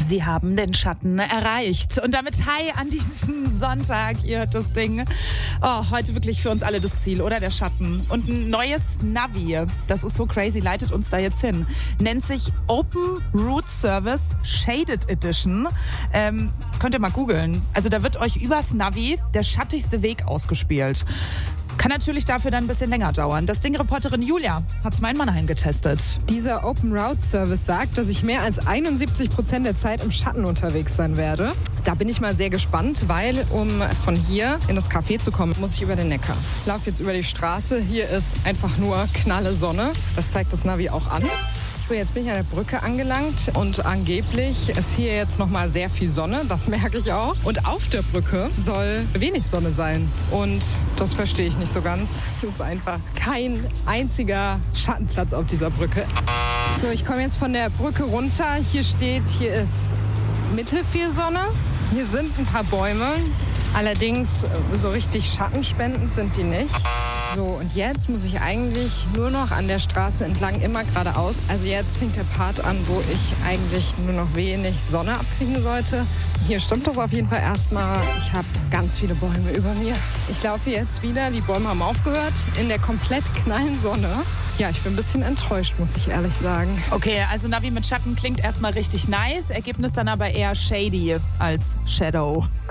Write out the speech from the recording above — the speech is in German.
Sie haben den Schatten erreicht. Und damit hi an diesem Sonntag. Ihr hört das Ding. Oh, heute wirklich für uns alle das Ziel, oder? Der Schatten. Und ein neues Navi. Das ist so crazy, leitet uns da jetzt hin. Nennt sich Open Route Service Shaded Edition. Könnt ihr mal googeln. Also da wird euch übers Navi der schattigste Weg ausgespielt. Kann natürlich dafür dann ein bisschen länger dauern. Das Ding-Reporterin Julia hat es mal in Mannheim getestet. Dieser Open Route Service sagt, dass ich mehr als 71% der Zeit im Schatten unterwegs sein werde. Da bin ich mal sehr gespannt, weil um von hier in das Café zu kommen, muss ich über den Neckar. Ich laufe jetzt über die Straße. Hier ist einfach nur knalle Sonne. Das zeigt das Navi auch an. So, jetzt bin ich an der Brücke angelangt und angeblich ist hier jetzt noch mal sehr viel Sonne, das merke ich auch. Und auf der Brücke soll wenig Sonne sein und das verstehe ich nicht so ganz. Es ist einfach kein einziger Schattenplatz auf dieser Brücke. So, ich komme jetzt von der Brücke runter. Hier steht, hier ist mittelviel Sonne. Hier sind ein paar Bäume. Allerdings so richtig schattenspendend sind die nicht. So, und jetzt muss ich eigentlich nur noch an der Straße entlang immer geradeaus. Also jetzt fängt der Part an, wo ich eigentlich nur noch wenig Sonne abkriegen sollte. Hier stimmt das auf jeden Fall erstmal. Ich habe ganz viele Bäume über mir. Ich laufe jetzt wieder, die Bäume haben aufgehört, in der komplett knallen Sonne. Ja, ich bin ein bisschen enttäuscht, muss ich ehrlich sagen. Okay, also Navi mit Schatten klingt erstmal richtig nice. Ergebnis dann aber eher shady als Shadow.